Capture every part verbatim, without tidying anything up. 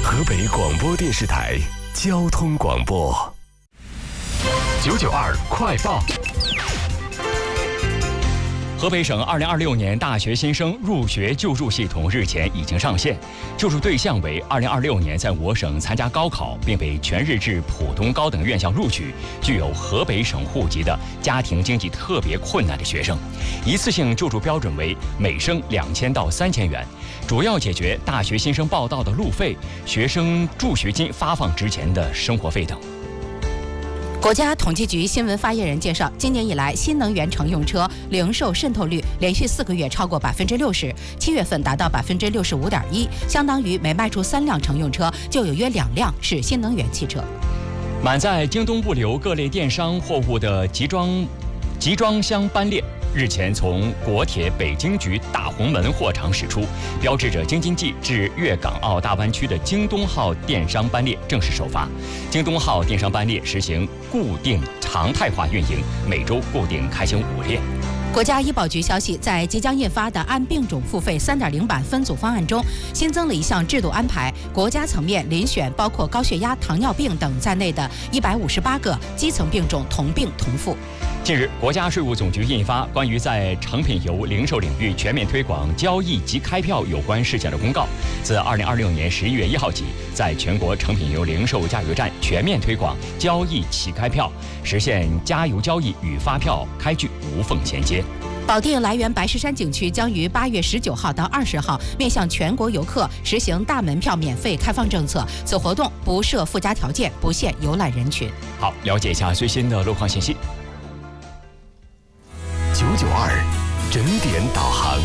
河北广播电视台交通广播九九二快报。河北省二零二六年大学新生入学救助系统日前已经上线，救助对象为二零二六年在我省参加高考并被全日制普通高等院校录取、具有河北省户籍的家庭经济特别困难的学生。一次性救助标准为每生两千到三千元，主要解决大学新生报到的路费、学生助学金发放之前的生活费等。 国家统计局新闻发言人介绍，今年以来，新能源乘用车零售渗透率连续四个月超过百分之六十，七月份达到百分之六十五点一，相当于每卖出三辆乘用车，就有约两辆是新能源汽车。 满载京东物流各类电商货物的集装集装箱班列日前从国铁北京局大红门货场驶出，标志着京津冀至粤港澳大湾区的京东号电商班列正式首发。京东号电商班列实行固定常态化运营，每周固定开行五列。 国家医保局消息，在即将印发的按病种付费 三点零 版分组方案中，新增了一项制度安排，国家层面遴选包括高血压、糖尿病等在内的一百五十八个基层病种同病同付。 近日，国家税务总局印发关于在成品油零售领域全面推广交易及开票有关事项的公告，自二零二六年十一月一号起，在全国成品油零售加油站全面推广交易起开票，实现加油交易与发票开具无缝衔接。 保定涞源白石山景区将于八月十九号到二十号面向全国游客实行大门票免费开放政策，此活动不设附加条件，不限游览人群。 好，了解一下最新的路况信息。九九二整点导航。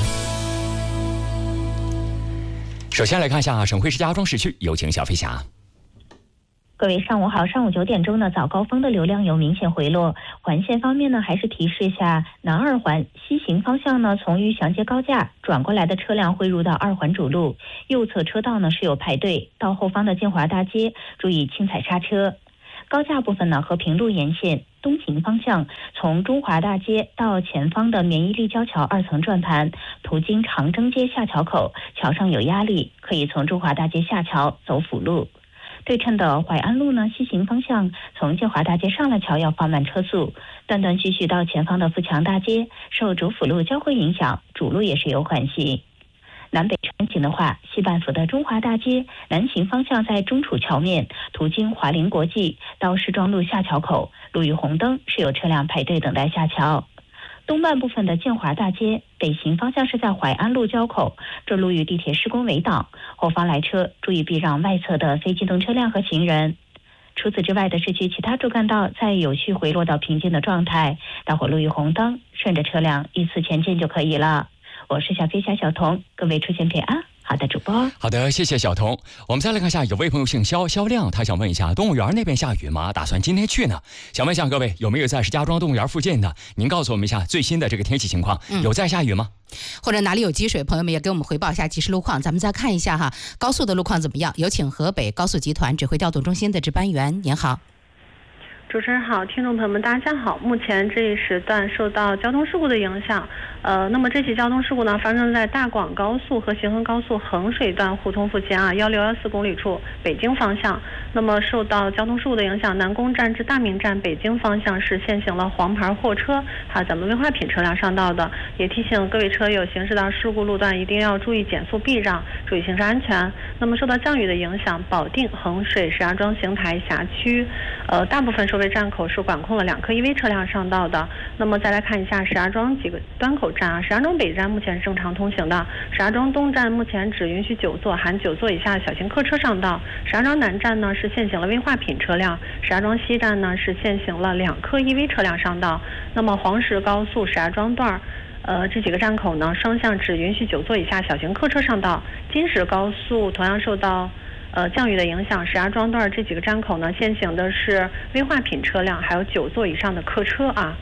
首先来看一下省会石家庄市区，有请小飞侠。 各位上午好，上午九点钟呢，早高峰的流量有明显回落。环线方面呢，还是提示一下，南二环西行方向呢，从玉祥街高架转过来的车辆会入到二环主路，右侧车道呢是有排队，到后方的建华大街注意轻踩刹车。高架部分呢，和平路沿线东行方向，从中华大街到前方的免疫立交桥二层转盘，途经长征街下桥口，桥上有压力，可以从中华大街下桥走辅路。对称的淮安路呢，西行方向从建华大街上了桥要放慢车速，断断续续到前方的富强大街，受主辅路交汇影响，主路也是有缓行。南北穿行的话，西半府的中华大街南行方向在中储桥面，途经华林国际到市庄路下桥口，路遇红灯，是有车辆排队等待下桥。东半部分的建华大街北行方向是在淮安路交口，这路遇地铁施工围挡，后方来车注意避让外侧的非机动车辆和行人。除此之外的市区其他主干道在有序回落到平静的状态，大伙路遇红灯，顺着车辆依次前进就可以了。我是小飞侠小童，各位出行平安。好的，主播。 好的，谢谢小童。我们再来看一下，有位朋友姓肖，肖亮，他想问一下，动物园那边下雨吗？打算今天去呢。想问一下各位，有没有在石家庄动物园附近的？您告诉我们一下最新的这个天气情况，嗯、有在下雨吗？ 或者哪里有积水，朋友们也给我们回报一下即时路况。咱们再看一下哈，高速的路况怎么样？有请河北高速集团指挥调度中心的值班员，您好。 主持人好，听众朋友们大家好。目前这一时段受到交通事故的影响，呃，那么这起交通事故呢发生在大广高速和邢衡高速衡水段互通附近啊，幺六幺四公里处北京方向。那么受到交通事故的影响，南宫站至大明站北京方向是限行了黄牌货车，还有咱们危化品车辆上道的。也提醒各位车友行驶到事故路段一定要注意减速避让，注意行车安全。那么受到降雨的影响，保定、衡水、石家庄、邢台辖区，呃，大部分收费站口是管控了两颗 E V 车辆上道的。那么再来看一下石家庄几个端口站啊，石家庄北站目前是正常通行的，石家庄东站目前只允许九座含九座以下的小型客车上道，石家庄南站呢是限行了危化品车辆，石家庄西站呢是限行了两颗 E V 车辆上道。那么黄石高速石家庄段呃，这几个站口呢，双向只允许九座以下小型客车上道。金石高速同样受到呃降雨的影响，石家庄段这几个站口呢，限行的是危化品车辆，还有九座以上的客车啊。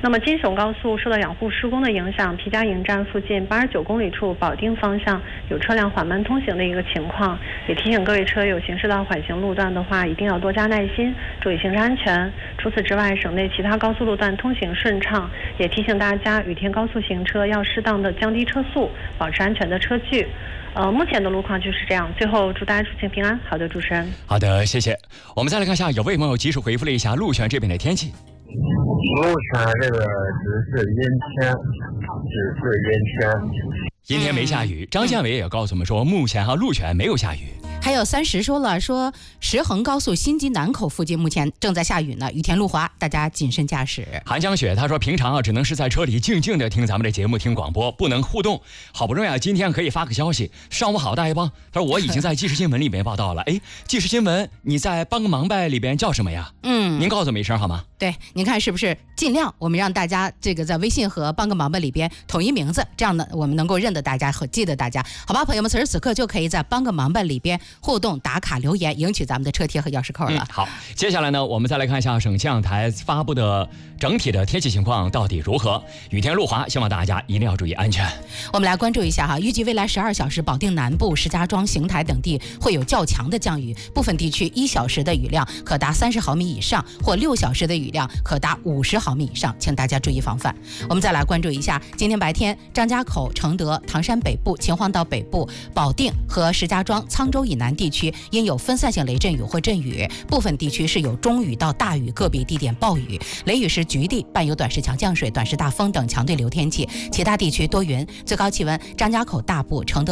那么京沈高速受到养护施工的影响，皮家营站附近八十九公里处保定方向有车辆缓慢通行的一个情况，也提醒各位车友行驶到缓行路段的话，一定要多加耐心，注意行车安全。除此之外，省内其他高速路段通行顺畅，也提醒大家雨天高速行车要适当的降低车速，保持安全的车距。呃，目前的路况就是这样。最后祝大家出行平安。好的，主持人。 好的，谢谢。我们再来看一下，有位朋友及时回复了一下陆泉这边的天气。 陆泉这个只是阴天，只是阴天， 阴天没下雨。张建伟也告诉我们说，目前哈陆泉没有下雨。 还有三十说了，说石衡高速新津南口附近目前正在下雨呢，雨天路滑，大家谨慎驾驶。 韩江雪他说，平常啊只能是在车里静静的听咱们的节目，听广播，不能互动。好不容易啊今天可以发个消息，上午好大爷帮。他说我已经在即时新闻里面报道了。哎，即时新闻你在帮个忙呗里边叫什么呀？嗯，您告诉我们一声好吗？ 对，您看是不是尽量我们让大家这个在微信和帮个忙吧里边统一名字，这样呢我们能够认得大家和记得大家。好吧，朋友们，此时此刻就可以在帮个忙吧里边互动打卡留言，赢取咱们的车贴和钥匙扣了、嗯。 好，接下来呢我们再来看一下省气象台发布的整体的天气情况到底如何。雨天路滑，希望大家一定要注意安全。 我们来关注一下哈，预计未来十二小时保定南部、石家庄、邢台等地会有较强的降雨，部分地区一小时的雨量可达三十毫米以上，或六小时的雨量可达五十毫米以上，请大家注意防范。我们再来关注一下，今天白天张家口、承德、唐山北部、秦皇岛北部、保定和石家庄、沧州以南地区因有分散性雷阵雨或阵雨，部分地区是有中雨到大雨，个别地点暴雨，雷雨时局地伴有短时强降水、短时大风等强对流天气，其他地区多云。最高气温，张家口大部、承德